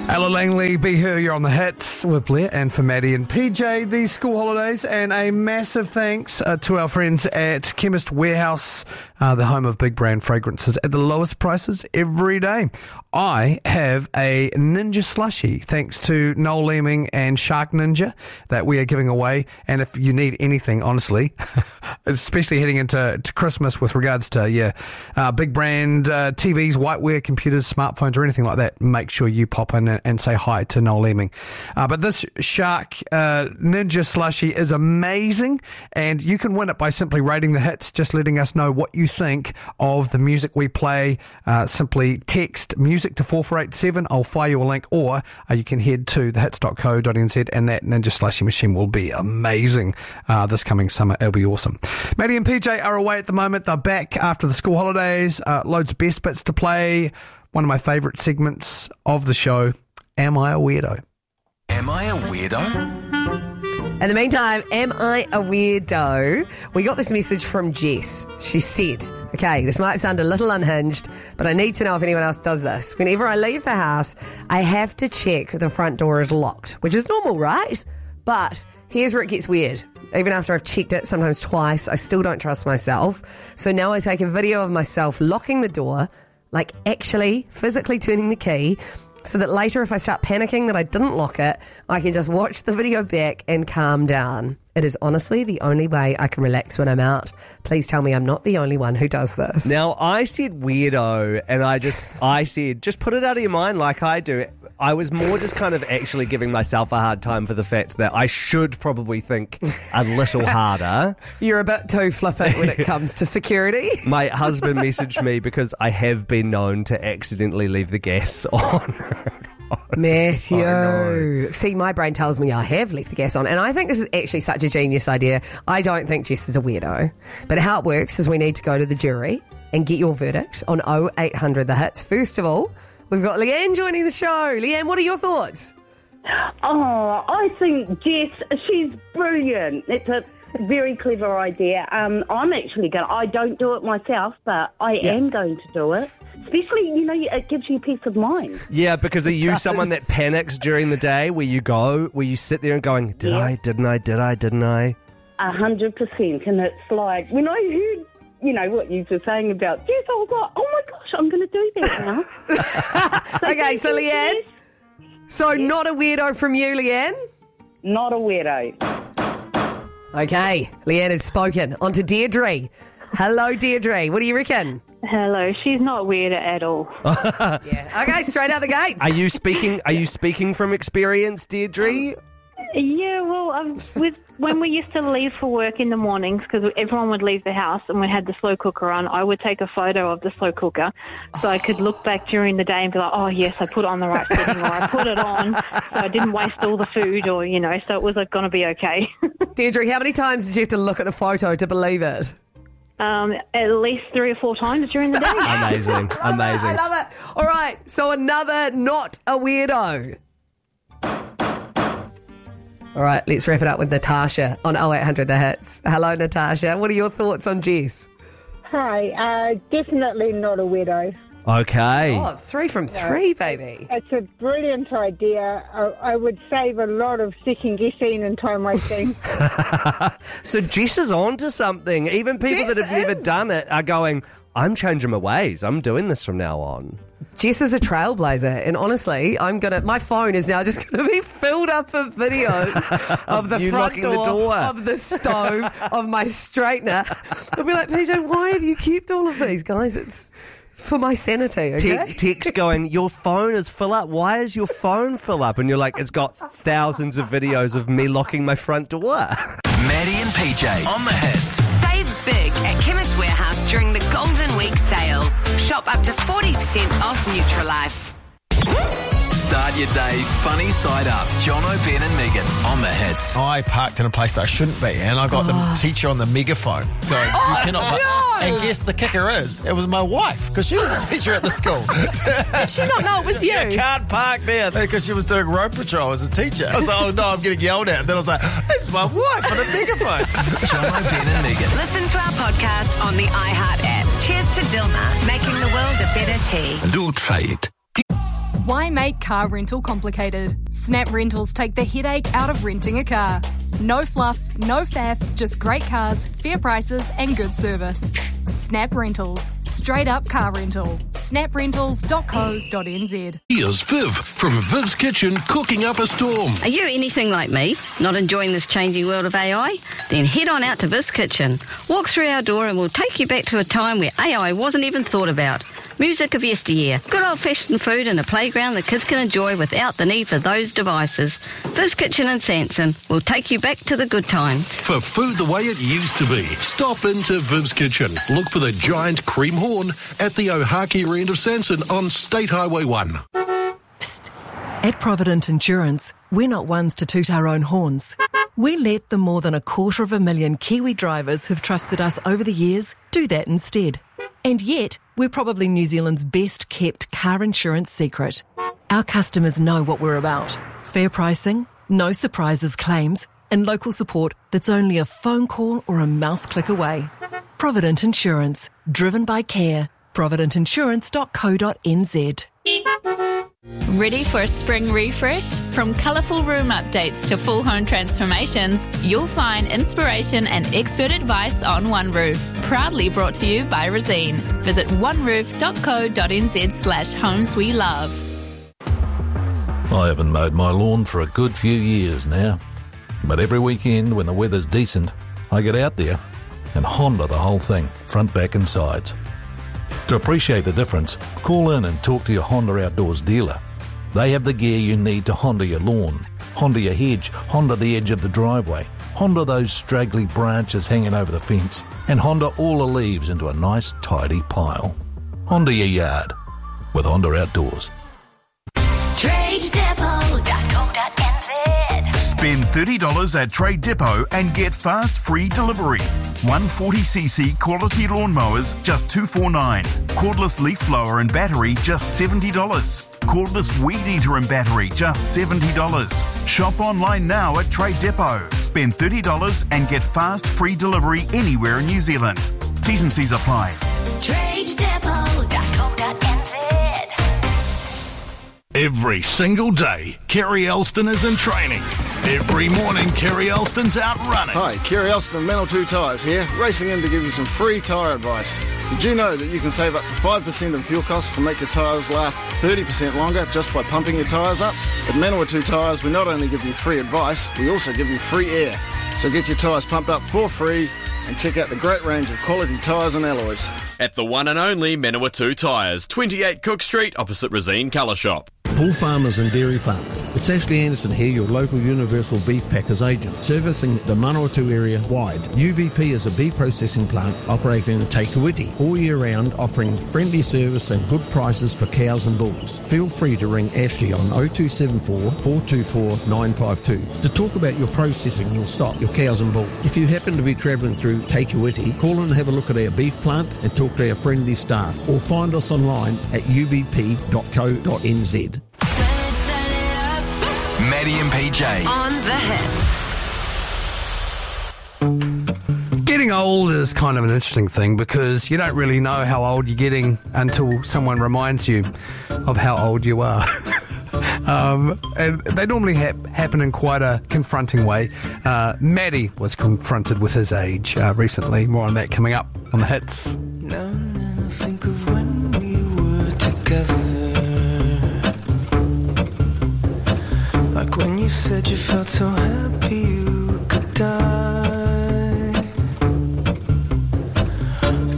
Ella Langley, Be Her, you're on the hits with Blair and for Maddie and PJ, these school holidays, and a massive thanks to our friends at Chemist Warehouse, the home of big brand fragrances at the lowest prices every day. I have a Ninja Slushie, thanks to Noel Leeming and Shark Ninja, that we are giving away. And if you need anything, honestly, especially heading into Christmas with regards to big brand TVs, whiteware, computers, smartphones, or anything like that, make sure you pop in and say hi to Noel Leeming. But this Shark Ninja Slushie is amazing, and you can win it by simply rating the hits, just letting us know what you think of the music we play. Simply text music to 4487. I'll fire you a link, or you can head to thehits.co.nz, and that Ninja Slushie machine will be amazing this coming summer. It'll be awesome. Maddie and PJ are away at the moment. They're back after the school holidays. Loads of best bits to play. One of my favourite segments of the show, Am I a Weirdo? Am I a weirdo? In the meantime, am I a weirdo? We got this message from Jess. She said, okay, this might sound a little unhinged, but I need to know if anyone else does this. Whenever I leave the house, I have to check the front door is locked, which is normal, right? But here's where it gets weird. Even after I've checked it, sometimes twice, I still don't trust myself. So now I take a video of myself locking the door, like actually physically turning the key, so that later if I start panicking that I didn't lock it, I can just watch the video back and calm down. It is honestly the only way I can relax when I'm out. Please tell me I'm not the only one who does this. Now, I said weirdo, and I said, just put it out of your mind like I do. I was more just kind of actually giving myself a hard time for the fact that I should probably think a little harder. You're a bit too flippant when it comes to security. My husband messaged me because I have been known to accidentally leave the gas on. Matthew. Oh, no. See, my brain tells me I have left the gas on, and I think this is actually such a genius idea. I don't think Jess is a weirdo. But how it works is we need to go to the jury and get your verdict on 0800 The Hits. First of all, we've got Leanne joining the show. Leanne, what are your thoughts? Oh, I think Jess, she's brilliant. It's a very clever idea. I'm actually I don't do it myself, but I am going to do it. Especially, it gives you peace of mind. Yeah, because are you someone that panics during the day where you sit there and going, did I, didn't I? 100%. And it's like, when I heard, what you were saying about Jess, I was like, oh my gosh, I'm going to do that now. Okay, so Leanne, not a weirdo from you, Leanne? Not a weirdo. Okay, Leanne has spoken. On to Deirdre. Hello, Deirdre. What do you reckon? Hello, she's not weird at all. Yeah. Okay, straight out the gates. Are you speaking from experience, Deirdre? Yeah, well, when we used to leave for work in the mornings, because everyone would leave the house and we had the slow cooker on, I would take a photo of the slow cooker so I could look back during the day and be like, oh, yes, I put it on the right setting, or I put it on so I didn't waste all the food, or, so it was going to be okay. Deirdre, how many times did you have to look at the photo to believe it? At least 3 or 4 times during the day. Amazing. I love it. All right, so another not a weirdo. All right, let's wrap it up with Natasha on 0800 The Hits. Hello, Natasha. What are your thoughts on Jess? Hi, definitely not a weirdo. Okay. Oh, 3 from 3, baby. It's a brilliant idea. I would save a lot of second guessing and time wasting. So Jess is on to something. Even people that have never done it are going, I'm changing my ways. I'm doing this from now on. Jess is a trailblazer, and honestly, my phone is now just going to be filled up with videos of the front door, of the stove, of my straightener. I'll be like, PJ, why have you kept all of these, guys? It's for my sanity, okay? Text going, your phone is full up. Why is your phone full up? And you're like, it's got thousands of videos of me locking my front door. Maddie and PJ on the hits. Save big at Chemist Warehouse during the Golden Week sale. Shop up to 40% off Nutrilife. Start your day funny side up. John O'Brien and Megan on the hits. I parked in a place that I shouldn't be, and I got the teacher on the megaphone going, you cannot park. And guess the kicker is, it was my wife, because she was a teacher at the school. Did she not know it was you? You can't park there, because she was doing road patrol as a teacher. I was like, oh no, I'm getting yelled at. And then I was like, it's my wife on a megaphone. John O'Brien and Megan. Listen to our podcast on the iHeart app. Cheers to Dilmah, making the world a better tea. And all trade. Why make car rental complicated? Snap Rentals take the headache out of renting a car. No fluff, no faff, just great cars, fair prices and good service. Snap Rentals. Straight up car rental. snaprentals.co.nz. Here's Viv from Viv's Kitchen cooking up a storm. Are you anything like me? Not enjoying this changing world of AI? Then head on out to Viv's Kitchen. Walk through our door and we'll take you back to a time where AI wasn't even thought about. Music of yesteryear, good old-fashioned food and a playground that kids can enjoy without the need for those devices. Viv's Kitchen in Sanson will take you back to the good times. For food the way it used to be, stop into Viv's Kitchen. Look for the giant cream horn at the Ohakiri end of Sanson on State Highway 1. Psst. At Provident Insurance, we're not ones to toot our own horns. We let the more than 250,000 Kiwi drivers who've trusted us over the years do that instead. And yet, we're probably New Zealand's best kept car insurance secret. Our customers know what we're about. Fair pricing, no surprises claims, and local support that's only a phone call or a mouse click away. Provident Insurance, driven by care. providentinsurance.co.nz. Ready for a spring refresh? From colourful room updates to full home transformations, you'll find inspiration and expert advice on One Roof. Proudly brought to you by Resene. Visit oneroof.co.nz/homes we love. I haven't mowed my lawn for a good few years now. But every weekend when the weather's decent, I get out there and Honda the whole thing, front, back and sides. To appreciate the difference, call in and talk to your Honda Outdoors dealer. They have the gear you need to Honda your lawn, Honda your hedge, Honda the edge of the driveway, Honda those straggly branches hanging over the fence, and Honda all the leaves into a nice tidy pile. Honda your yard with Honda Outdoors. TradeDepot.co.nz. Spend $30 at Trade Depot and get fast free delivery. 140cc quality lawnmowers just $249. Cordless leaf blower and battery just $70. Cordless weed eater and battery just $70. Shop online now at Trade Depot. Spend $30 and get fast free delivery anywhere in New Zealand. T's and C's apply. TradeDepot.co.nz. Every single day, Kerry Elston is in training. Every morning, Kerry Elston's out running. Hi, Kerry Elston of Manawatu Tyres here, racing in to give you some free tyre advice. Did you know that you can save up to 5% in fuel costs to make your tyres last 30% longer just by pumping your tyres up? At Manawatu Tyres, we not only give you free advice, we also give you free air. So get your tyres pumped up for free and check out the great range of quality tyres and alloys. At the one and only Manawatu Tyres, 28 Cook Street, opposite Resene Colour Shop. Bull farmers and dairy farmers. It's Ashley Anderson here, your local Universal Beef Packers agent, servicing the Manawatu area wide. UBP is a beef processing plant operating in Te Kuiti all year round, offering friendly service and good prices for cows and bulls. Feel free to ring Ashley on 0274 424 952 to talk about your processing, your stock, your cows and bulls. If you happen to be travelling through Te Kuiti, call and have a look at our beef plant and talk to our friendly staff, or find us online at ubp.co.nz. Maddie and PJ. On the hits. Getting old is kind of an interesting thing because you don't really know how old you're getting until someone reminds you of how old you are. And they normally happen in quite a confronting way. Maddie was confronted with his age recently. More on that coming up on the hits. Now and then I think of when we were together. Like when you said you felt so happy